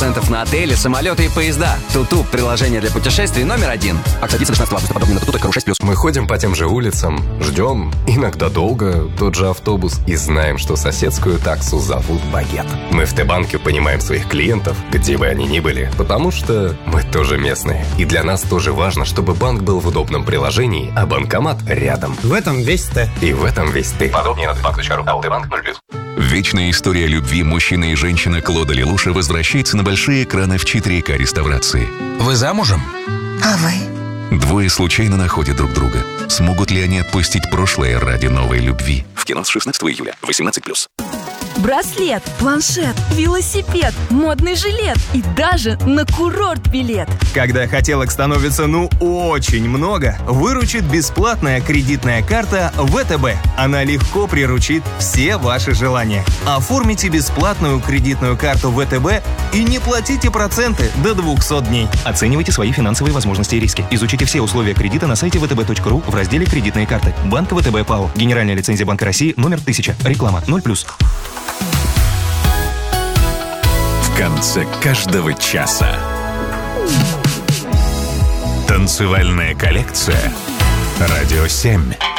10% на отели, самолеты и поезда. Туту – приложение для путешествий номер 1. Акция длится до 16 августа. Подробнее на tutu.ru 6+. Мы ходим по тем же улицам, ждем, иногда долго, тот же автобус, и знаем, что соседскую таксу зовут Багет. Мы в Т-банке понимаем своих клиентов, где бы они ни были, потому что мы тоже местные. И для нас тоже важно, чтобы банк был в удобном приложении, а банкомат рядом. В этом весь Т. И в этом весь ты. Подробнее на tbank.ru. АО Т-банк 0+. Вечная история любви мужчины и женщины Клода Лелуша возвращается на большие экраны в 4К реставрации. Вы замужем? А вы? Двое случайно находят друг друга. Смогут ли они отпустить прошлое ради новой любви? В кино с 16 июля. 18+. Браслет, планшет, велосипед, модный жилет и даже на курорт билет. Когда хотелок становится очень много, выручит бесплатная кредитная карта ВТБ. Она легко приручит все ваши желания. Оформите бесплатную кредитную карту ВТБ и не платите проценты до 200 дней. Оценивайте свои финансовые возможности и риски. Изучите все условия кредита на сайте vtb.ru в разделе «Кредитные карты». Банк ВТБ ПАО. Генеральная лицензия Банка России номер 1000. Реклама 0+. В конце каждого часа. Танцевальная коллекция. Радио 7.